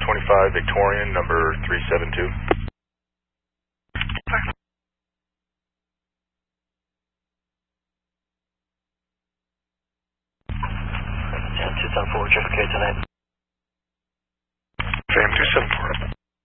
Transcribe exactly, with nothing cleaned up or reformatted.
twenty-five Victorian, number three seven two. two seven four, J F K tonight. F A M two seven four.